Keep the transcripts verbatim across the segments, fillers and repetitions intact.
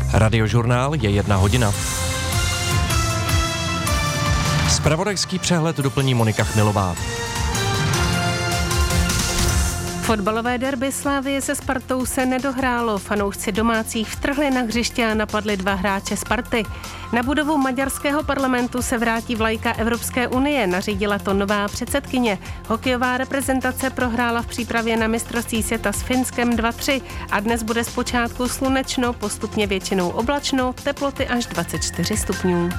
Radiožurnál je jedna hodina. Zpravodajský přehled doplní Monika Chmilová. Fotbalové derby Slavie se Spartou se nedohrálo. Fanoušci domácích vtrhli na hřiště a napadli dva hráče Sparty. Na budovu maďarského parlamentu se vrátí vlajka Evropské unie, nařídila to nová předsedkyně. Hokejová reprezentace prohrála v přípravě na mistrovství světa s Finskem dva tři a dnes bude zpočátku slunečno, postupně většinou oblačno, teploty až dvacet čtyři stupňů.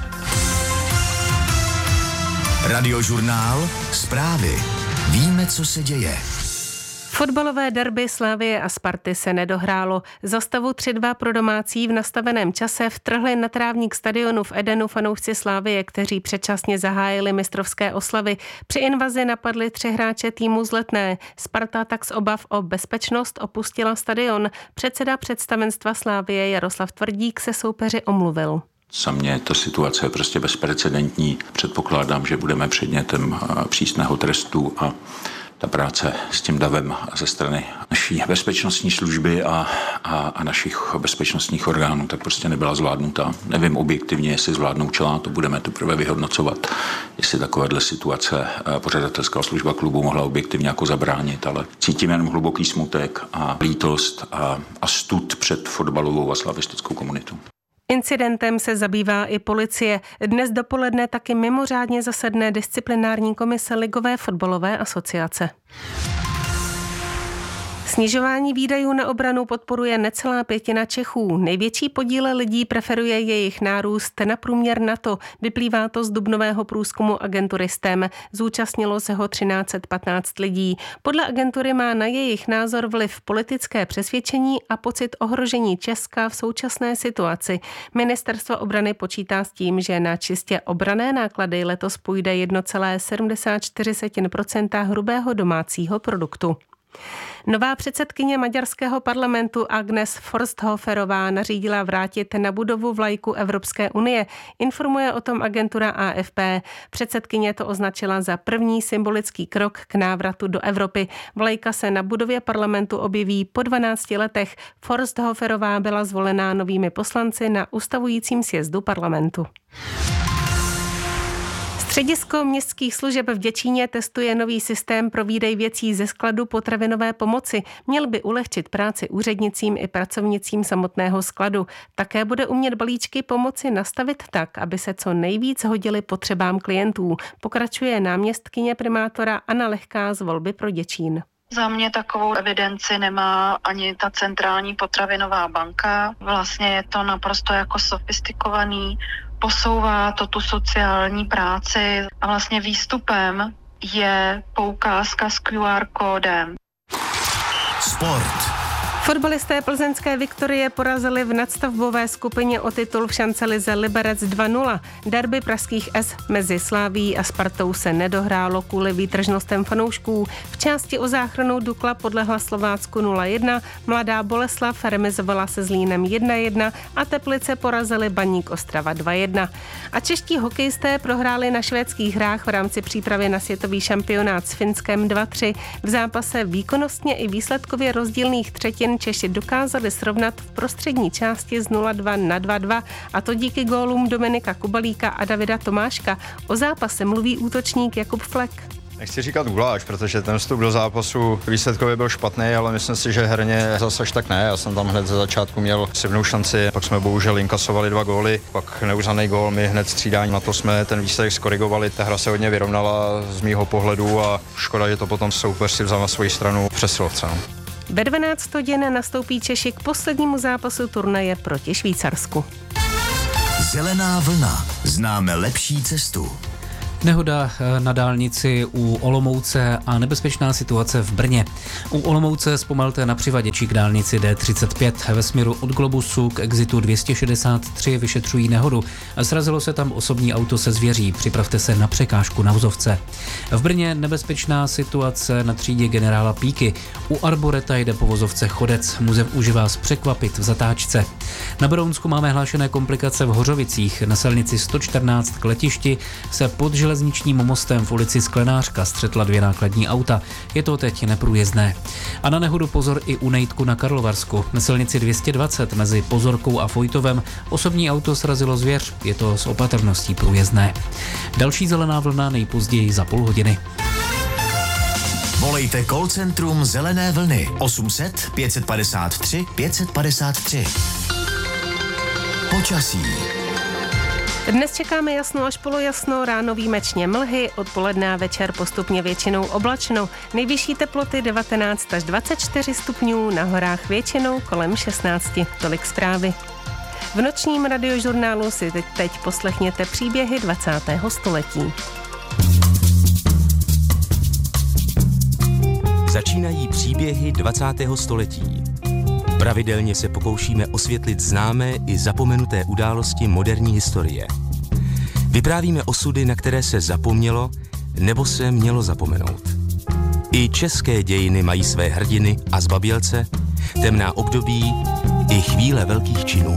Radiožurnál, zprávy. Víme, co se děje. Fotbalové derby Slavie a Sparty se nedohrálo. Za stavu tři dva pro domácí v nastaveném čase vtrhli na trávník stadionu v Edenu fanoušci Slavie, kteří předčasně zahájili mistrovské oslavy. Při invazi napadli tři hráče týmu z Letné. Sparta tak z obav o bezpečnost opustila stadion. Předseda představenstva Slavie Jaroslav Tvrdík se soupeři omluvil. Za mě ta situace je prostě bezprecedentní. Předpokládám, že budeme předmětem přísného trestu a ta práce s tím davem ze strany naší bezpečnostní služby a, a, a našich bezpečnostních orgánů tak prostě nebyla zvládnuta. Nevím objektivně, jestli zvládnou čelá, to budeme teprve vyhodnocovat, jestli takovéhle situace pořadatelská služba klubu mohla objektivně jako zabránit, ale cítím jen hluboký smutek a lítost a, a stud před fotbalovou a slavistickou komunitou. Incidentem se zabývá i policie. Dnes dopoledne taky mimořádně zasedne disciplinární komise Ligové fotbalové asociace. Snižování výdajů na obranu podporuje necelá pětina Čechů. Největší podíl lidí preferuje jejich nárůst na průměr NATO. Vyplývá to z dubnového průzkumu agentury S T E M. Zúčastnilo se ho třináct set patnáct lidí. Podle agentury má na jejich názor vliv politické přesvědčení a pocit ohrožení Česka v současné situaci. Ministerstvo obrany počítá s tím, že na čistě obranné náklady letos půjde jedna celá sedmdesát čtyři procenta hrubého domácího produktu. Nová předsedkyně maďarského parlamentu Agnes Forsthoferová nařídila vrátit na budovu vlajku Evropské unie. Informuje o tom agentura A F P. Předsedkyně to označila za první symbolický krok k návratu do Evropy. Vlajka se na budově parlamentu objeví po dvanácti letech. Forsthoferová byla zvolená novými poslanci na ustavujícím sjezdu parlamentu. Středisko městských služeb v Děčíně testuje nový systém pro výdej věcí ze skladu potravinové pomoci. Měl by ulehčit práci úřednicím i pracovnicím samotného skladu. Také bude umět balíčky pomoci nastavit tak, aby se co nejvíc hodily potřebám klientů. Pokračuje náměstkyně primátora Anna Lehká z Volby pro Děčín. Za mě takovou evidenci nemá ani ta centrální potravinová banka. Vlastně je to naprosto jako sofistikovaný, posouvá to tu sociální práci a vlastně výstupem je poukázka s Q R kódem. Sport. Fotbalisté plzeňské Viktorie porazili v nadstavbové skupině o titul v šancelize Liberec dva nula. Derby pražských S mezi Slavií a Spartou se nedohrálo kvůli výtržnostem fanoušků. V části o záchranu Dukla podlehla Slovácku nula jedna, Mladá Boleslav remizovala se Zlínem jedna jedna a Teplice porazili Baník Ostrava dva jedna. A čeští hokejisté prohráli na švédských hrách v rámci přípravy na světový šampionát s Finskem dva tři. V zápase výkonnostně i výsledkově rozdílných třetin Češi dokázali srovnat v prostřední části z nula dva na dva dva, a to díky gólům Dominika Kubalíka a Davida Tomáška. O zápase mluví útočník Jakub Flek. Nechci říkat guláš, protože ten vstup do zápasu výsledkově byl špatný, ale myslím si, že herně zase až tak ne. Já jsem tam hned ze začátku měl silnou šanci, pak jsme bohužel inkasovali dva góly, pak neuznaný gól, my hned střídání, na to jsme ten výsledek skorigovali. Ta hra se hodně vyrovnala z mýho pohledu a škoda, že to potom soupeř si vzal na svoji stranu přesilovce. Ve dvanáct hodin nastoupí Češi k poslednímu zápasu turnaje proti Švýcarsku. Zelená vlna. Známe lepší cestu. Nehoda na dálnici u Olomouce a nebezpečná situace v Brně. U Olomouce zpomalte na přivaděči k dálnici D třicet pět. Ve směru od Globusu k exitu dvě stě šedesát tři vyšetřují nehodu. Srazilo se tam osobní auto se zvěří. Připravte se na překážku na vozovce. V Brně nebezpečná situace na třídě generála Píky. U Arboreta jde po vozovce chodec. Může už vás překvapit v zatáčce. Na Berounsku máme hlášené komplikace v Hořovicích. Na silnici sto čtrnáct k letišti se pod železničním mostem v ulici Sklenářka střetla dvě nákladní auta. Je to teď neprůjezdné. A na nehodu pozor i u Nejtku na Karlovarsku. Na silnici dvě stě dvacet mezi Pozorkou a Fojtovem osobní auto srazilo zvěř. Je to s opatrností průjezdné. Další zelená vlna nejpozději za půl hodiny. Volejte call centrum Zelené vlny osm set pět padesát tři pět padesát tři. Počasí. Dnes čekáme jasno až polojasno, ráno výjimečně mlhy, odpoledne a večer postupně většinou oblačno. Nejvyšší teploty devatenáct až dvacet čtyři stupňů, na horách většinou kolem šestnáct. Tolik zprávy. V nočním radiožurnálu si teď poslechněte příběhy dvacátého století. Začínají příběhy dvacátého století. Pravidelně se pokoušíme osvětlit známé i zapomenuté události moderní historie. Vyprávíme osudy, na které se zapomnělo nebo se mělo zapomenout. I české dějiny mají své hrdiny a zbabělce, temná období i chvíle velkých činů.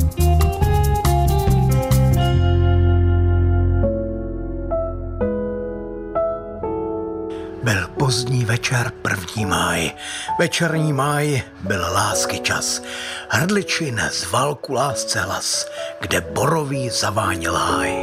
Byl pozdní večer, první máj. Večerní máj byl lásky čas. Hrdličin zval ku lásce hlas, kde borový zaváněl háj.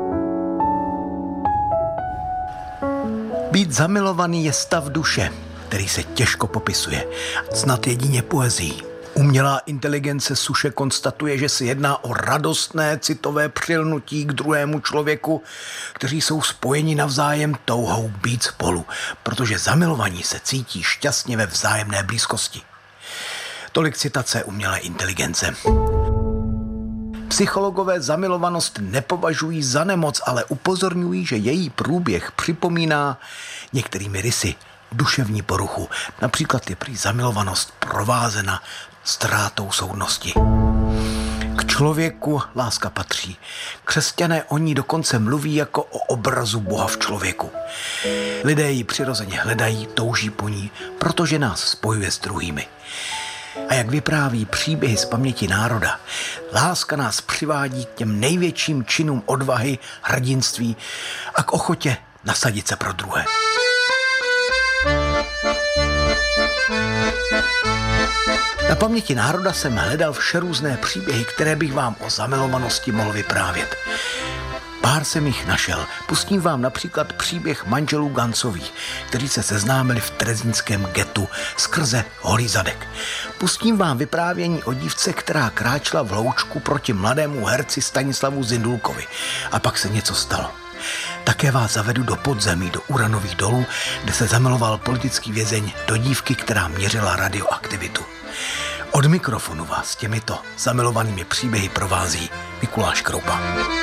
Být zamilovaný je stav duše, který se těžko popisuje. Snad jedině poezií. Umělá inteligence suše konstatuje, že se jedná o radostné citové přilnutí k druhému člověku, kteří jsou spojeni navzájem touhou být spolu, protože zamilovaní se cítí šťastně ve vzájemné blízkosti. Tolik citace umělé inteligence. Psychologové zamilovanost nepovažují za nemoc, ale upozorňují, že její průběh připomíná některými rysy duševní poruchu. Například je prý zamilovanost provázena ztrátou soudnosti. K člověku láska patří. Křesťané o ní dokonce mluví jako o obrazu Boha v člověku. Lidé ji přirozeně hledají, touží po ní, protože nás spojuje s druhými. A jak vypráví příběhy z paměti národa, láska nás přivádí k těm největším činům odvahy, hrdinství a k ochotě nasadit se pro druhé. Na paměti národa jsem hledal všerůzné příběhy, které bych vám o zamilovanosti mohl vyprávět. Pár jsem jich našel. Pustím vám například příběh manželů Gancových, kteří se seznámili v terezínském getu skrze holý zadek. Pustím vám vyprávění o dívce, která kráčela v hloučku proti mladému herci Stanislavu Zindulkovi. A pak se něco stalo. Také vás zavedu do podzemí, do uranových dolů, kde se zamiloval politický vězeň do dívky, která měřila radioaktivitu. Od mikrofonu vás těmito zamilovanými příběhy provází Mikuláš Kroupa.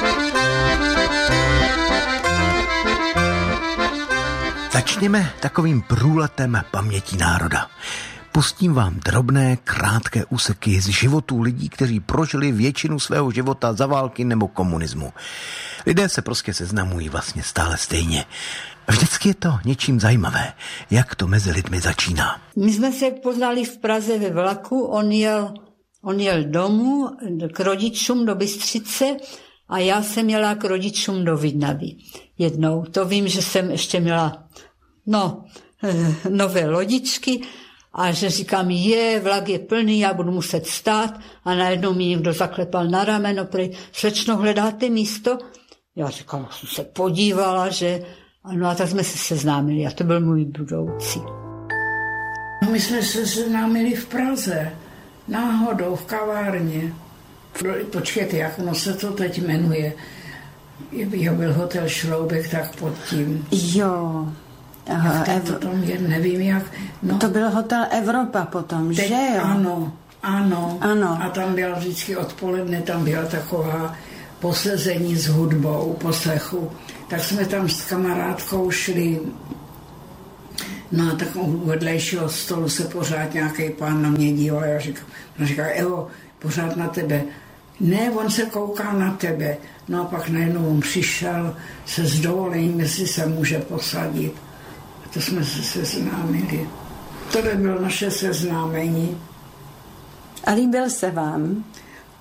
Začněme takovým průletem paměti národa. Pustím vám drobné, krátké úseky z životů lidí, kteří prožili většinu svého života za války nebo komunismu. Lidé se prostě seznamují vlastně stále stejně. Vždycky je to něčím zajímavé, jak to mezi lidmi začíná. My jsme se poznali v Praze ve vlaku, on jel, on jel domů k rodičům do Bystřice a já jsem jela k rodičům do Vidnavy. Jednou, to vím, že jsem ještě měla no, nové lodičky a že říkám, je, vlak je plný, já budu muset stát a najednou mi někdo zaklepal na rameno, prej, slečno, hledáte místo? Já říkala, jsem se podívala, že ano, a tak jsme se seznámili a to byl můj budoucí. No, my jsme se seznámili v Praze, náhodou v kavárně. Počkejte, jak ono se to teď jmenuje. Jo, byl hotel Šroubek, tak pod tím. Jo. Aha, jak to tam je, nevím jak. No. To byl hotel Evropa potom, teď, že jo? Ano, ano, ano. A tam byla vždycky odpoledne, tam byla taková posezení s hudbou, poslechu. Tak jsme tam s kamarádkou šli na takovou vedlejšího stolu se pořád nějaký pán na mě díval. Já říkám, on říká, Evo, pořád na tebe. Ne, on se kouká na tebe. No a pak najednou on přišel se s dovolením, jestli se může posadit. A to jsme se seznámili. Tohle bylo naše seznámení. A líbil se vám?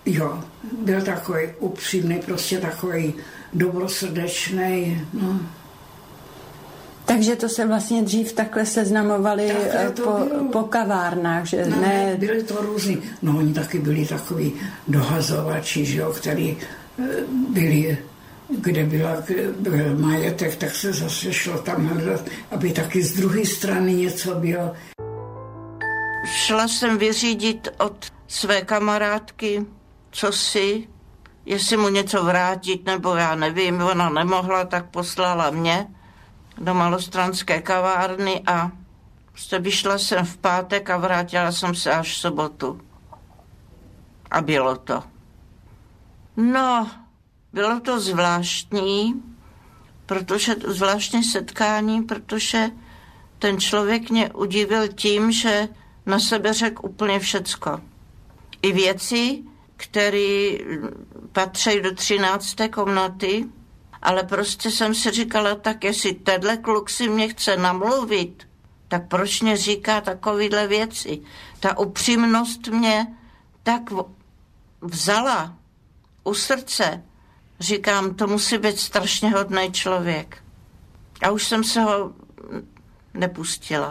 Jo, byl takový upřímný, prostě takový dobrosrdečný, no. Takže to se vlastně dřív takhle seznamovali po, po kavárnách, že no, ne? Byli to různý, no oni taky byli takový dohazovači, že jo, který byli, kde byla, byl majetek, tak se zase šlo tam hledat, aby taky z druhé strany něco bylo. Šla jsem vyřídit od své kamarádky, co si, jestli mu něco vrátit, nebo já nevím, ona nemohla, tak poslala mě do malostranské kavárny a prostě vyšla jsem v pátek a vrátila jsem se až v sobotu. A bylo to. No, bylo to zvláštní, protože zvláštní setkání, protože ten člověk mě udivil tím, že na sebe řekl úplně všecko. I věci, které patří do třinácté komnaty, ale prostě jsem si říkala, tak jestli tenhle kluk si mě chce namluvit, tak proč mě říká takovýhle věci? Ta upřímnost mě tak vzala u srdce. Říkám, to musí být strašně hodný člověk. A už jsem se ho nepustila.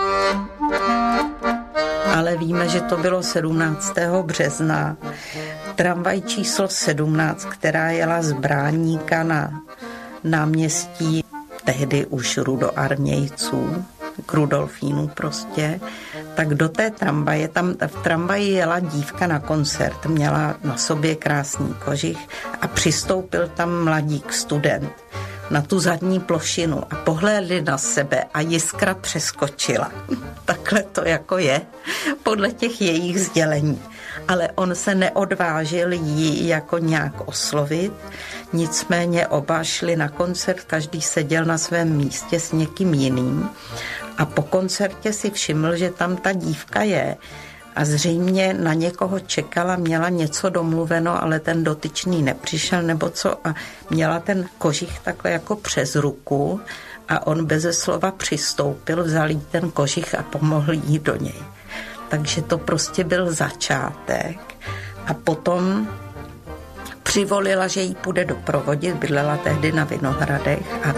Ale víme, že to bylo sedmnáctého března. Tramvaj číslo sedmnáct, která jela z Bráníka na náměstí tehdy už rudoarmějců, k Rudolfínu prostě, tak do té tramvaje, tam v tramvaji jela dívka na koncert, měla na sobě krásný kožich a přistoupil tam mladík, student, na tu zadní plošinu a pohlédli na sebe a jiskra přeskočila. Takhle to jako je, podle těch jejich sdělení. Ale on se neodvážil jí jako nějak oslovit, nicméně oba šli na koncert, každý seděl na svém místě s někým jiným a po koncertě si všiml, že tam ta dívka je a zřejmě na někoho čekala, měla něco domluveno, ale ten dotyčný nepřišel nebo co a měla ten kožich takhle jako přes ruku a on beze slova přistoupil, vzal jí ten kožich a pomohl jí do něj. Takže to prostě byl začátek a potom přivolila, že jí půjde doprovodit, bydlela tehdy na Vinohradech a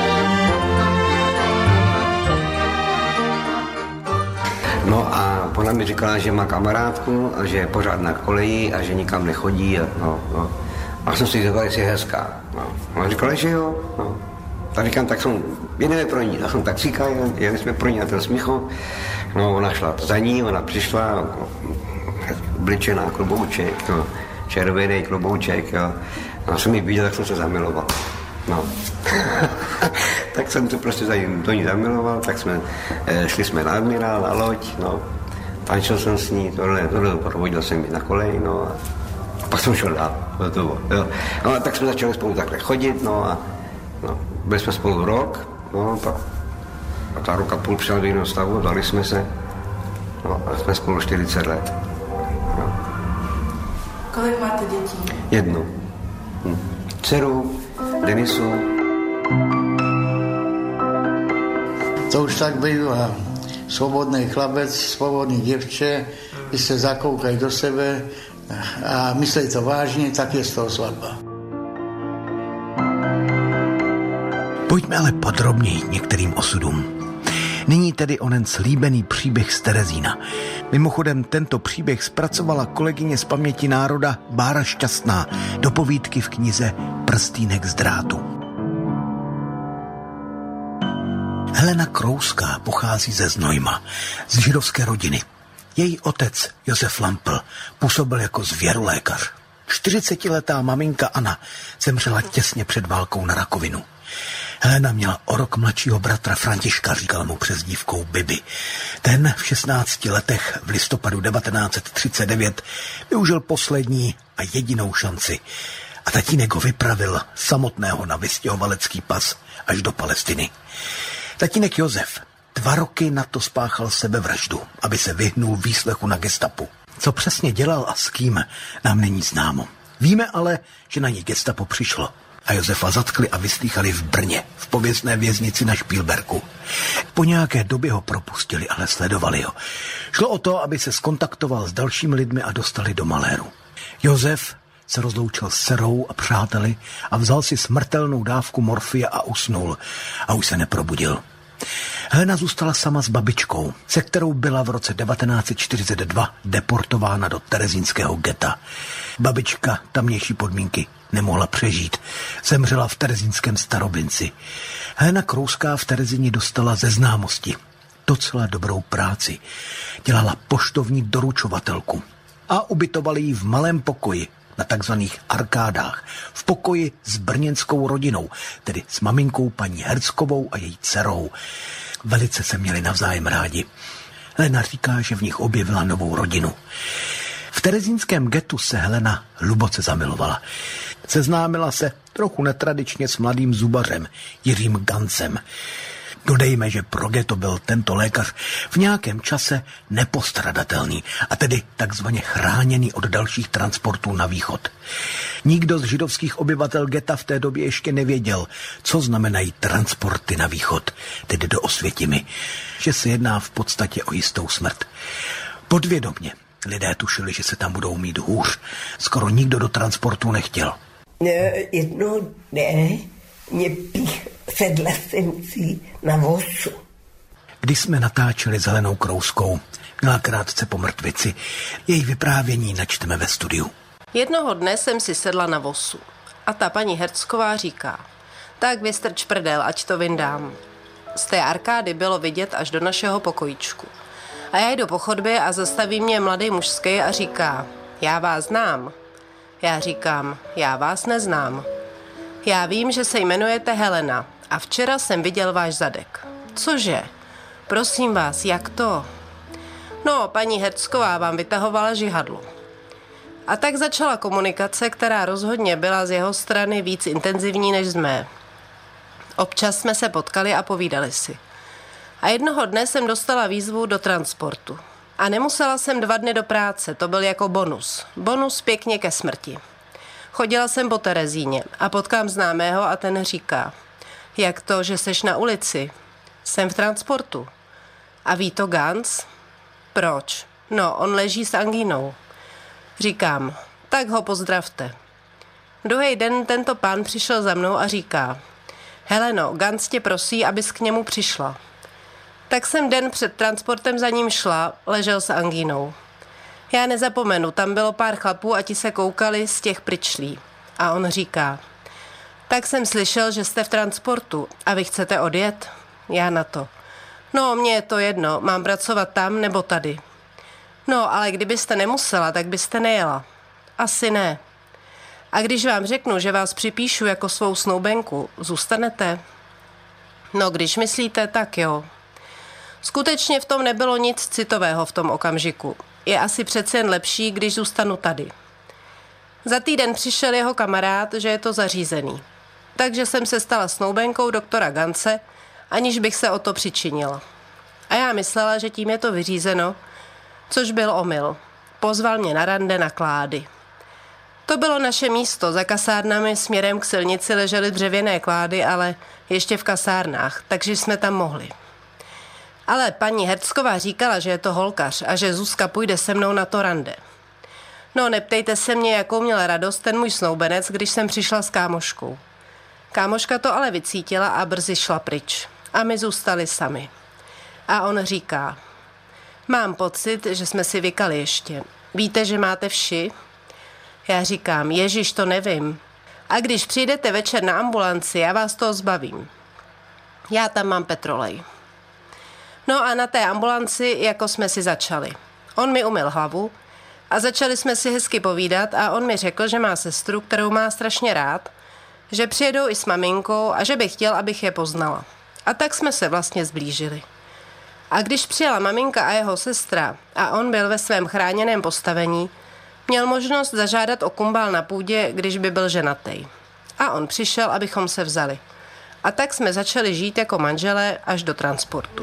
no a ona mi říkala, že má kamarádku a že je pořád na koleji a že nikam nechodí. A, no, no. a jsem si říkal, jestli je hezká. No. A ona říkala, že jo. No. Tak říkám, tak jsem, jedeme pro ní. Tak jsem taxíka, jeli jsme pro ní na ten Smíchov. No, ona šla za ní, ona přišla, obličená klobouček, no, červený klobouček. Jo. A jsem ji viděl, tak jsem se zamiloval. No. Tak jsem to prostě do ní zamiloval, tak jsme, eh, šli jsme na admirál, na loď, no. Tančil jsem s ní, tohle, tohle provodil jsem ji na kolej, no. A, a pak jsem šel dál, hotovo, jo. No a tak jsme začali spolu takhle chodit, no a no, byli jsme spolu rok, no, pak a ta roka půl přišel do jiného stavu, dali jsme se, no a jsme spolu čtyřicet let. No. Kolik máte dětí? Jednu. Hm. Dceru, Denisu. To už tak bývá. Svobodný chlapec, svobodný děvče, když se zakoukají do sebe a myslí to vážně, tak je z toho svatba. Pojďme ale podrobněji k některým osudům. Nyní tedy onen slíbený příběh z Terezína. Mimochodem tento příběh zpracovala kolegyně z Paměti národa Bára Šťastná do povídky v knize Prstýnek z drátu. Helena Krouská pochází ze Znojma, z židovské rodiny. Její otec Josef Lampl působil jako zvěrolékař. čtyřicetiletá maminka Anna zemřela těsně před válkou na rakovinu. Helena měla o rok mladšího bratra Františka, říkala mu přezdívkou Bibi. Ten v šestnácti letech v listopadu devatenáct třicet devět využil poslední a jedinou šanci a tatínek ho vypravil samotného na vystěhovalecký pas až do Palestiny. Tatínek Josef dva roky na to spáchal sebevraždu, aby se vyhnul výslechu na gestapu. Co přesně dělal a s kým, nám není známo. Víme ale, že na ní gestapo přišlo a Josefa zatkli a vyslýchali v Brně, v pověstné věznici na Špílberku. Po nějaké době ho propustili, ale sledovali ho. Šlo o to, aby se skontaktoval s dalšími lidmi a dostali do maléru. Josef se rozloučil s dcerou a přáteli a vzal si smrtelnou dávku morfia a usnul a už se neprobudil. Helena zůstala sama s babičkou, se kterou byla v roce devatenáct set čtyřicet dva deportována do terezínského geta. Babička tamnější podmínky nemohla přežít. Zemřela v terezínském Starobinci. Helena Krouská v Terezíně dostala ze známosti docela dobrou práci. Dělala poštovní doručovatelku a ubytovali ji v malém pokoji na takzvaných arkádách. V pokoji s brněnskou rodinou, tedy s maminkou paní Herckovou a její dcerou. Velice se měli navzájem rádi. Helena říká, že v nich objevila novou rodinu. V terezínském getu se Helena hluboce zamilovala. Seznámila se trochu netradičně s mladým zubařem Jiřím Gancem. Dodejme, že pro geto byl tento lékař v nějakém čase nepostradatelný a tedy takzvaně chráněný od dalších transportů na východ. Nikdo z židovských obyvatel geta v té době ještě nevěděl, co znamenají transporty na východ, tedy do Osvětimi, že se jedná v podstatě o jistou smrt. Podvědomě lidé tušili, že se tam budou mít hůř. Skoro nikdo do transportu nechtěl. Jednou ne, mě pích sedla jsem si na vozu. Když jsme natáčeli s Helenou Krouskou, měla krátce po mrtvici. Její vyprávění načteme ve studiu. Jednoho dne jsem si sedla na vosu a ta paní Hercková říká: tak vystrč prdel, ať to vyndám. Z té arkády bylo vidět až do našeho pokojíčku. A já jdu po chodbě a zastaví mě mladý mužský a říká: já vás znám. Já říkám: já vás neznám. Já vím, že se jmenujete Helena a včera jsem viděl váš zadek. Cože? Prosím vás, jak to? No, paní Hercková vám vytahovala žihadlo. A tak začala komunikace, která rozhodně byla z jeho strany víc intenzivní než z mé. Občas jsme se potkali a povídali si. A jednoho dne jsem dostala výzvu do transportu. A nemusela jsem dva dny do práce, to byl jako bonus. Bonus pěkně ke smrti. Chodila jsem po Terezíně a potkám známého a ten říká: jak to, že seš na ulici? Jsem v transportu. A ví to Ganz? Proč? No, on leží s angínou. Říkám: tak ho pozdravte. Druhý den tento pán přišel za mnou a říká: Heleno, Ganz tě prosí, abys k němu přišla. Tak jsem den před transportem za ním šla, ležel s angínou. Já nezapomenu, tam bylo pár chlapů a ti se koukali z těch pryčlí. A on říká: tak jsem slyšel, že jste v transportu a vy chcete odjet? Já na to: no, mně je to jedno, mám pracovat tam nebo tady. No, ale kdybyste nemusela, tak byste nejela. Asi ne. A když vám řeknu, že vás připíšu jako svou snoubenku, zůstanete? No, když myslíte, tak jo. Skutečně v tom nebylo nic citového v tom okamžiku. Je asi přece jen lepší, když zůstanu tady. Za týden přišel jeho kamarád, že je to zařízený. Takže jsem se stala snoubenkou doktora Gance, aniž bych se o to přičinila. A já myslela, že tím je to vyřízeno, což byl omyl. Pozval mě na rande na klády. To bylo naše místo, za kasárnami směrem k silnici ležely dřevěné klády, ale ještě v kasárnách, takže jsme tam mohli. Ale paní Hercková říkala, že je to holkař a že Zuzka půjde se mnou na to rande. No, neptejte se mě, jakou měl radost ten můj snoubenec, když jsem přišla s kámoškou. Kámoška to ale vycítila a brzy šla pryč. A my zůstali sami. A on říká: mám pocit, že jsme si vykali ještě. Víte, že máte vši? Já říkám: ježiš, to nevím. A když přijdete večer na ambulanci, já vás toho zbavím. Já tam mám petrolej. No a na té ambulanci jako jsme si začali. On mi umyl hlavu a začali jsme si hezky povídat a on mi řekl, že má sestru, kterou má strašně rád, že přijedou i s maminkou a že by chtěl, abych je poznala. A tak jsme se vlastně zblížili. A když přijela maminka a jeho sestra a on byl ve svém chráněném postavení, měl možnost zažádat o kumbál na půdě, když by byl ženatý. A on přišel, abychom se vzali. A tak jsme začali žít jako manželé až do transportu.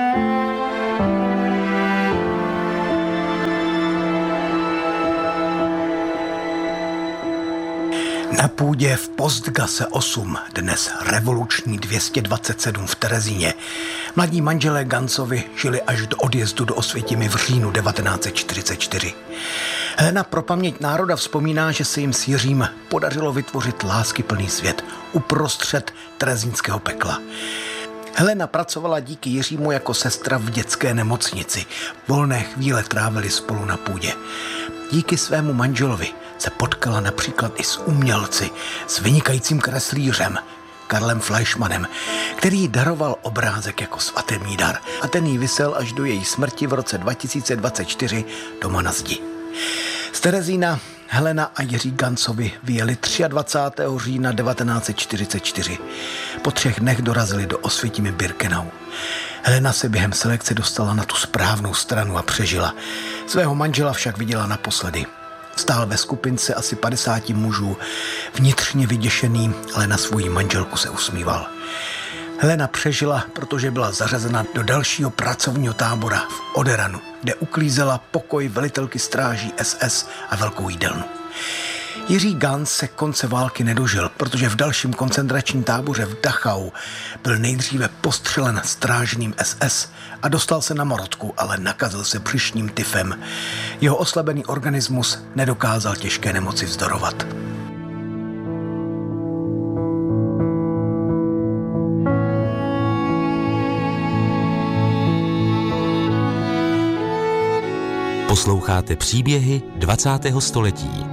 Na půdě v Postgase osm, dnes revoluční dvě stě dvacet sedm v Terezíně, Mladí manželé Gancovi žili až do odjezdu do Osvětimi v říjnu devatenáct set čtyřicet čtyři. Helena pro paměť národa vzpomíná, že se jim s Jiřím podařilo vytvořit láskyplný svět uprostřed terezínského pekla. Helena pracovala díky Jiřímu jako sestra v dětské nemocnici. Volné chvíle trávili spolu na půdě. Díky svému manželovi se potkala například i s umělci, s vynikajícím kreslířem Karlem Fleischmannem, který jí daroval obrázek jako svatební dar a ten jí visel až do její smrti v roce dva tisíce dvacet čtyři doma na zdi. Z Terezína Helena a Jiří Gancovi vyjeli dvacátého třetího října devatenáct set čtyřicet čtyři. Po třech dnech dorazili do Osvětimi Birkenau. Helena se během selekce dostala na tu správnou stranu a přežila. Svého manžela však viděla naposledy. Stál ve skupince asi padesáti mužů, vnitřně vyděšený, ale na svoji manželku se usmíval. Helena přežila, protože byla zařazena do dalšího pracovního tábora v Oderanu, kde uklízela pokoj velitelky stráží S S a velkou jídelnu. Jiří Gans se konce války nedožil, protože v dalším koncentračním táboře v Dachau byl nejdříve postřelen strážným S S a dostal se na Morotku, ale nakazil se příšním tyfem. Jeho oslabený organismus nedokázal těžké nemoci vzdorovat. Posloucháte příběhy dvacátého století.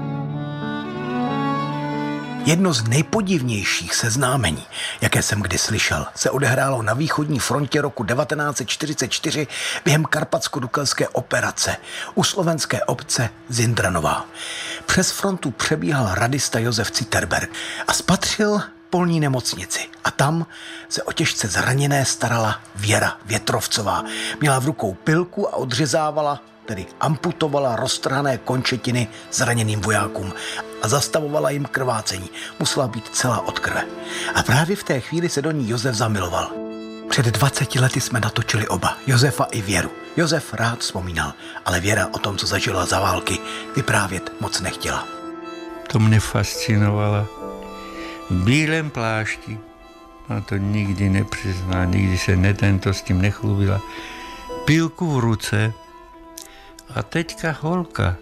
Jedno z nejpodivnějších seznámení, jaké jsem kdy slyšel, se odehrálo na východní frontě roku devatenáct set čtyřicet čtyři během karpatsko-dukelské operace u slovenské obce Zindranová. Přes frontu přebíhal radista Josef Citerberg a spatřil polní nemocnici. A tam se o těžce zraněné starala Věra Větrovcová. Měla v rukou pilku a odřezávala, tedy amputovala roztrhané končetiny zraněným vojákům a zastavovala jim krvácení. Musela být celá od krve. A právě v té chvíli se do ní Josef zamiloval. Před dvaceti lety jsme natočili oba, Josefa i Věru. Josef rád vzpomínal, ale Věra o tom, co zažila za války, vyprávět moc nechtěla. To mě fascinovalo. V bílém plášti, a to nikdy nepřizná, nikdy se netento s tím nechlubila, pilku v ruce a teďka holka.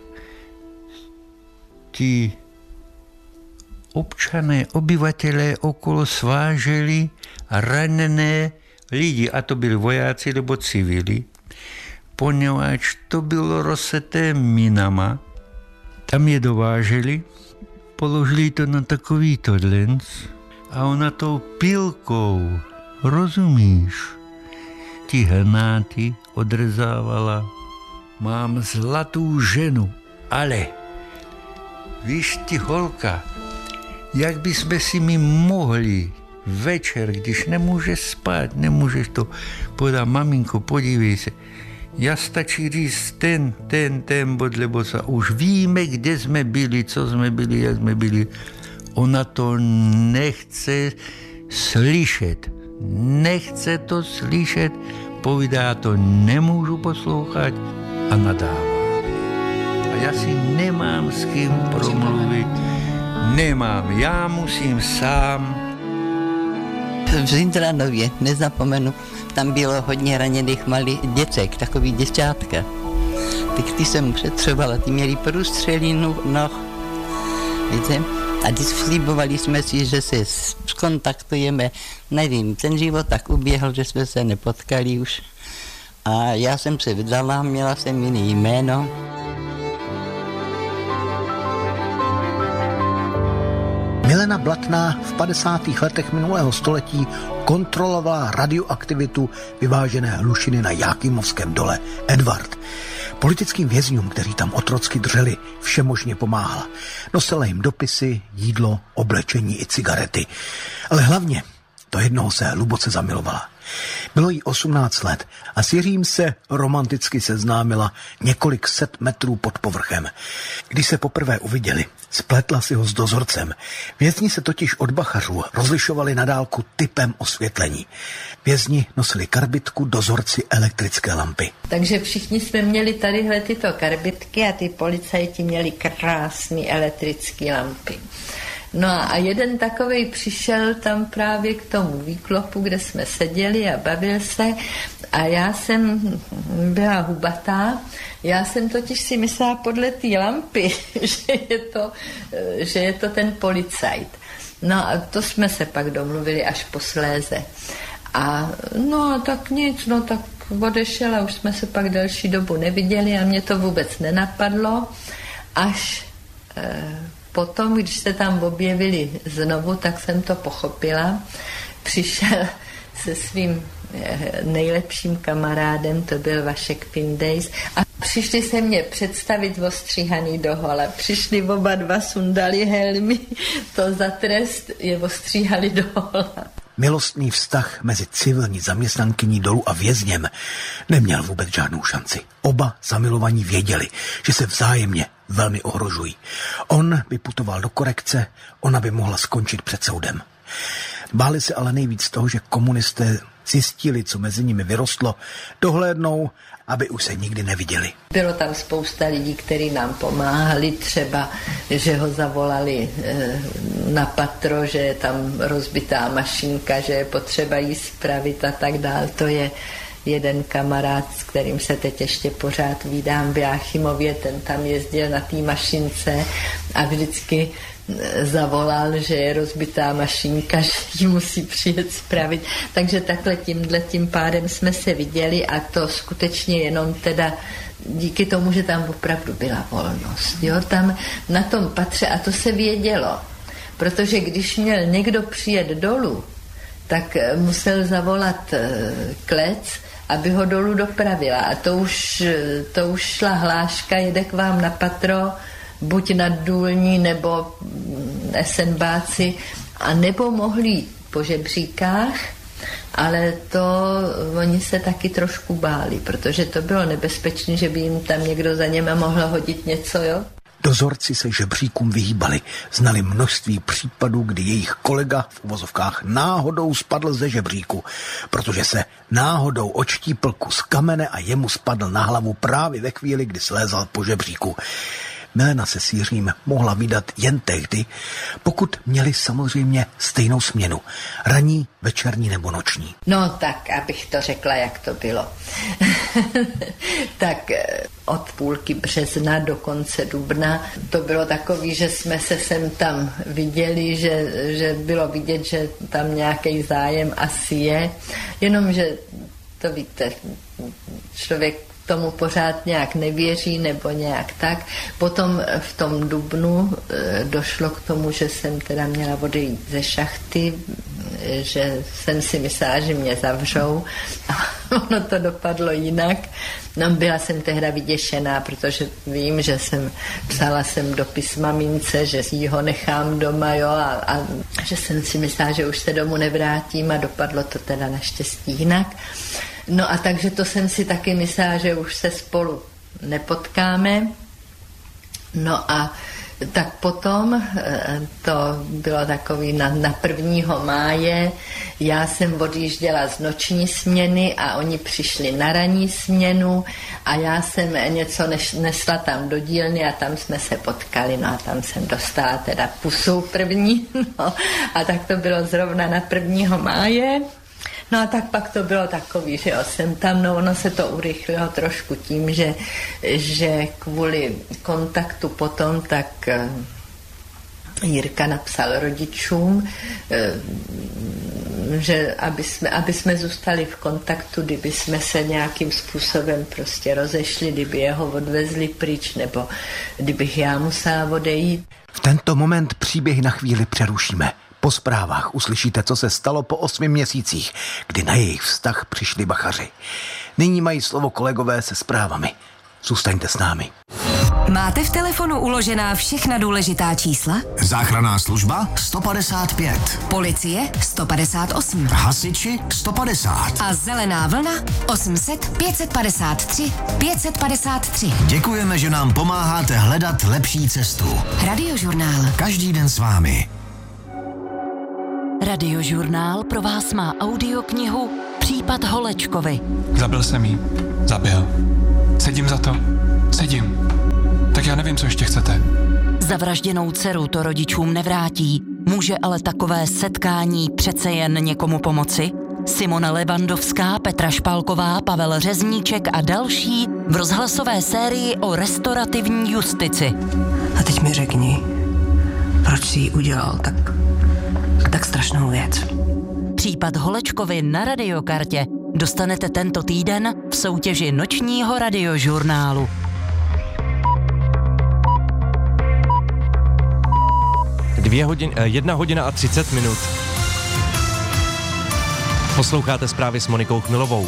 Ti občané, obyvatelé okolo sváželi raněné lidi, a to byli vojáci nebo civili, poněvadž to bylo rozseté minama, tam je dováželi, položili to na takovýto dlenc a ona tou pilkou, rozumíš, ty hráty odrezávala. Mám zlatou ženu, ale víš, ty holka, jak bychom si my mohli večer, když nemůžeš spát, nemůžeš to podat, maminko, podívej se, já stačí říct ten, ten, ten bod, lebo sa už víme, kde jsme byli, co jsme byli, jak jsme byli. Ona to nechce slyšet, nechce to slyšet, povídá, já to nemůžu poslouchat a nadává. A já si nemám s kým promluvit, nemám, já musím sám. V Zindranově, nezapomenu, tam bylo hodně raněných malých děcek, takový děťátka. Tak ty jsem přetřebovala, ty měli průstřelinu noh, víte? A když slibovali jsme si, že se skontaktujeme, nevím, ten život tak uběhl, že jsme se nepotkali už. A já jsem se vydala, měla jsem jiný jméno. Milena Blatná v padesátých letech minulého století kontrolovala radioaktivitu vyvážené hlušiny na Jákymovském dole Edward. Politickým vězňům, kteří tam otrocky dřeli, všemožně pomáhala. Nosila jim dopisy, jídlo, oblečení i cigarety. Ale hlavně do jednoho se hluboce zamilovala. Bylo jí osmnáct let a s Jiřím se romanticky seznámila několik set metrů pod povrchem. Když se poprvé uviděli, spletla si ho s dozorcem. Vězni se totiž od bachařů rozlišovali na dálku typem osvětlení. Vězni nosili karbitku, dozorci elektrické lampy. Takže všichni jsme měli tadyhle tyto karbitky a ty policajti měli krásné elektrické lampy. No a jeden takovej přišel tam právě k tomu výklopu, kde jsme seděli a bavil se a já jsem byla hubatá. Já jsem totiž si myslela podle té lampy, že je to, že je to ten policajt. No a to jsme se pak domluvili až posléze. A no tak nic, no tak odešel a už jsme se pak delší dobu neviděli a mě to vůbec nenapadlo, až e, potom, když se tam objevili znovu, tak jsem to pochopila. Přišel se svým e, nejlepším kamarádem, to byl Vašek Pindejs, a přišli se mě představit ostříhaný do hola. Přišli oba dva, sundali helmy, to za trest je ostříhali do hola. Milostný vztah mezi civilní zaměstnankyní dolu a vězněm neměl vůbec žádnou šanci. Oba zamilovaní věděli, že se vzájemně velmi ohrožují. On by putoval do korekce, ona by mohla skončit před soudem. Báli se ale nejvíc toho, že komunisté zjistili, co mezi nimi vyrostlo, dohlédnou, aby už se nikdy neviděli. Bylo tam spousta lidí, kteří nám pomáhali, třeba, že ho zavolali na patro, že je tam rozbitá mašinka, že je potřeba jí spravit a tak dál. To je jeden kamarád, s kterým se teď ještě pořád vídám v Jáchymově, ten tam jezdil na té mašince a vždycky zavolal, že je rozbitá mašinka, že ji musí přijet spravit. Takže takhle tímhle tím pádem jsme se viděli a to skutečně jenom teda díky tomu, že tam opravdu byla volnost. Jo? Tam na tom patře, a to se vědělo, protože když měl někdo přijet dolů, tak musel zavolat klec, aby ho dolů dopravila. A to už, to už šla hláška, jede k vám na patro, buď naddůlní nebo SNBáci, a nebo mohli po žebříkách, ale to oni se taky trošku báli, protože to bylo nebezpečné, že by jim tam někdo za něma mohl hodit něco, jo? Dozorci se žebříkům vyhýbali. Znali množství případů, kdy jejich kolega v uvozovkách náhodou spadl ze žebříku, protože se náhodou odštípl kus kamene a jemu spadl na hlavu právě ve chvíli, kdy slézal po žebříku. Milena se s Jiřím mohla vydat jen tehdy, pokud měli samozřejmě stejnou směnu. Ranní, večerní nebo noční. No tak, abych to řekla, jak to bylo. Tak od půlky března do konce dubna to bylo takový, že jsme se sem tam viděli, že, že bylo vidět, že tam nějaký zájem asi je, jenomže to víte, člověk tomu pořád nějak nevěří nebo nějak tak. Potom v tom dubnu e, došlo k tomu, že jsem teda měla odejít ze šachty, e, že jsem si myslela, že mě zavřou a ono to dopadlo jinak. No, byla jsem tehda vyděšená, protože vím, že jsem psala jsem dopis mamince, že jí ho nechám doma, jo, a, a že jsem si myslela, že už se domů nevrátím a dopadlo to teda naštěstí jinak. No a takže to jsem si taky myslela, že už se spolu nepotkáme. No a tak potom to bylo takový na, na prvního máje, já jsem odjížděla z noční směny a oni přišli na ranní směnu a já jsem něco neš, nesla tam do dílny a tam jsme se potkali, no a tam jsem dostala teda pusu první, no a tak to bylo zrovna na prvního máje. No a tak pak to bylo takový, že jo, jsem tam, no ono se to urychlilo trošku tím, že, že kvůli kontaktu potom, tak Jirka napsal rodičům, že aby jsme, aby jsme zůstali v kontaktu, kdyby jsme se nějakým způsobem prostě rozešli, kdyby jeho odvezli pryč, nebo kdybych já musela odejít. V tento moment příběhy na chvíli přerušíme. Po zprávách uslyšíte, co se stalo po osmi měsících, kdy na jejich vztah přišli bachaři. Nyní mají slovo kolegové se zprávami. Zůstaňte s námi. Máte v telefonu uložená všechna důležitá čísla? Záchranná služba sto padesát pět. Policie sto padesát osm. Hasiči sto padesát. A zelená vlna osm set pět padesát tři pět padesát tři. Děkujeme, že nám pomáháte hledat lepší cestu. Radiožurnál. Každý den s vámi. Radiožurnál pro vás má audioknihu Případ Holečkovy. Zabil jsem jí. Zabil. Sedím za to. Sedím. Tak já nevím, co ještě chcete. Zavražděnou dceru to rodičům nevrátí, může ale takové setkání přece jen někomu pomoci? Simona Levandovská, Petra Špálková, Pavel Řezníček a další v rozhlasové sérii o restaurativní justici. A teď mi řekni, proč jsi jí udělal tak, tak strašnou věc. Případ Holečkovy na Radiokartě dostanete tento týden v soutěži nočního radiožurnálu. Dvě hodin, jedna hodina a třicet minut. Posloucháte zprávy s Monikou Chmilovou.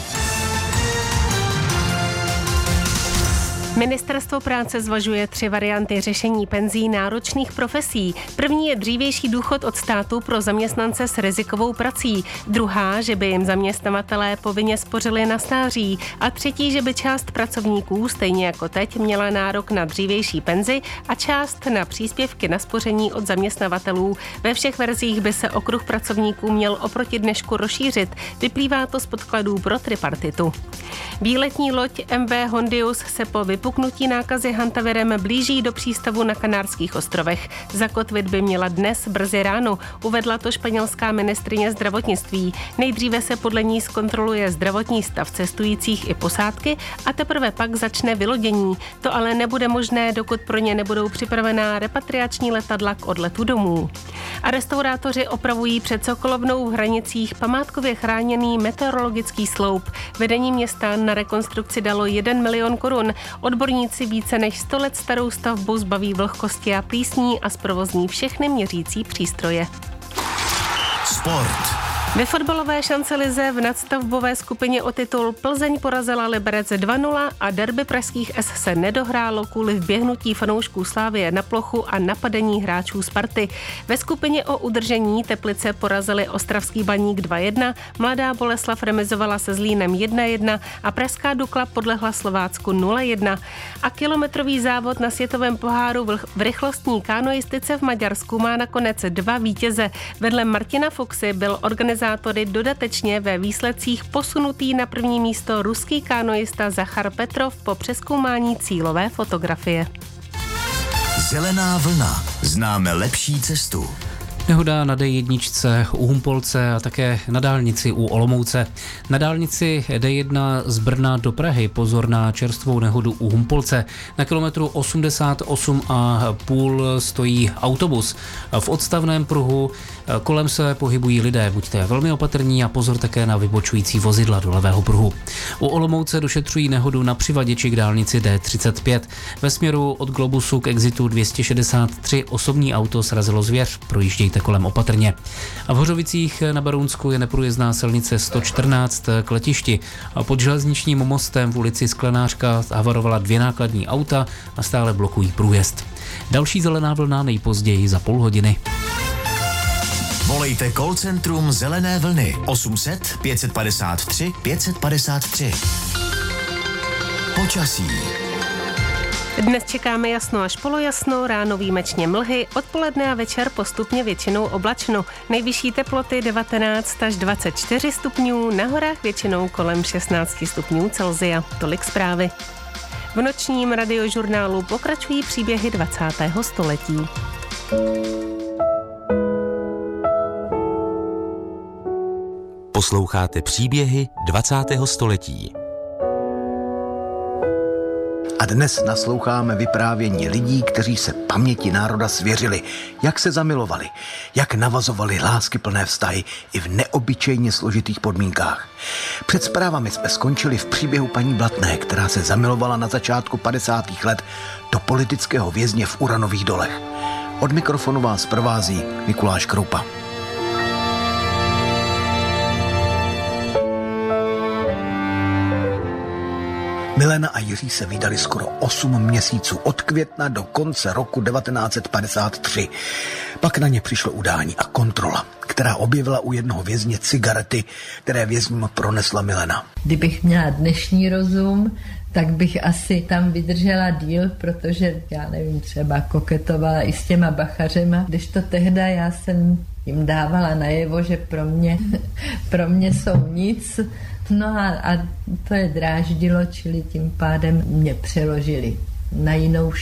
Ministerstvo práce zvažuje tři varianty řešení penzí náročných profesí. První je dřívější důchod od státu pro zaměstnance s rizikovou prací. Druhá, že by jim zaměstnavatelé povinně spořili na stáří. A třetí, že by část pracovníků, stejně jako teď, měla nárok na dřívější penzi a část na příspěvky na spoření od zaměstnavatelů. Ve všech verzích by se okruh pracovníků měl oproti dnešku rozšířit. Vyplývá to z podkladů pro tripartitu. Výletní loď M V Hondius se po vypuknutí nákazy hantavirem blíží do přístavu na Kanárských ostrovech. Zakotvit by měla dnes brzy ráno, uvedla to španělská ministryně zdravotnictví. Nejdříve se podle ní zkontroluje zdravotní stav cestujících i posádky a teprve pak začne vylodění. To ale nebude možné, dokud pro ně nebudou připravená repatriační letadla k odletu domů. A restaurátoři opravují před Sokolovnou v Hranicích památkově chráněný meteorologický sloup. Vedení města na rekonstrukci dalo jeden milion korun. Odborníci více než sto let starou stavbu zbaví vlhkosti a plísní a zprovozní všechny měřící přístroje. Sport. Ve fotbalové šancelize v nadstavbové skupině o titul Plzeň porazila Liberec dva nula a derby pražských S se nedohrálo kvůli vběhnutí fanoušků Slavie na plochu a napadení hráčů Sparty. Ve skupině o udržení Teplice porazili ostravský Baník dva jedna, Mladá Boleslav remizovala se Zlínem jedna jedna a pražská Dukla podlehla Slovácku nula jedna. A kilometrový závod na světovém poháru v rychlostní kanoistice v Maďarsku má nakonec dva vítěze. Vedle Martina Foxy byl organizátor dodatečně ve výsledcích posunutý na první místo ruský kanoista Zachar Petrov po přezkoumání cílové fotografie. Zelená vlna. Známe lepší cestu. Nehoda na D jedna u Humpolce a také na dálnici u Olomouce. Na dálnici D jedna z Brna do Prahy pozor na čerstvou nehodu u Humpolce. Na kilometru osmdesát osm a půl stojí autobus. V odstavném pruhu kolem se pohybují lidé. Buďte velmi opatrní a pozor také na vybočující vozidla do levého pruhu. U Olomouce došetřují nehodu na přivaděči k dálnici D třicet pět. Ve směru od Globusu k exitu dvě stě šedesát tři osobní auto srazilo zvěř. Projíždějte kolem opatrně. A v Hořovicích na Berounsku je neprůjezdná silnice sto čtrnáct k letišti. A pod železničním mostem v ulici Sklenářka havarovala dvě nákladní auta a stále blokují průjezd. Další zelená vlna nejpozději za půl hodiny. Volejte call centrum Zelené vlny osm set pět padesát tři pět padesát tři. Počasí. Dnes čekáme jasno až polojasno, ráno výjimečně mlhy, odpoledne a večer postupně většinou oblačno. Nejvyšší teploty devatenáct až dvacet čtyři stupňů, na horách většinou kolem šestnáct stupňů Celsia. Tolik zprávy. V nočním radiožurnálu pokračují příběhy dvacátého století. Posloucháte příběhy dvacátého století. A dnes nasloucháme vyprávění lidí, kteří se paměti národa svěřili, jak se zamilovali, jak navazovali láskyplné vztahy i v neobyčejně složitých podmínkách. Před zprávami jsme skončili v příběhu paní Blatné, která se zamilovala na začátku padesátých let do politického vězně v Uranových dolech. Od mikrofonu vás provází Mikuláš Kroupa. Milena a Jiří se vydali skoro osm měsíců, od května do konce roku devatenáct set padesát tři. Pak na ně přišlo udání a kontrola, která objevila u jednoho vězně cigarety, které vězním pronesla Milena. Kdybych měla dnešní rozum, tak bych asi tam vydržela díl, protože, já nevím, třeba koketovala i s těma bachařema, když to tehda já jsem jim dávala najevo, že pro mě, pro mě jsou nic. No a, a to je dráždilo, čili tím pádem mě přeložili na jinou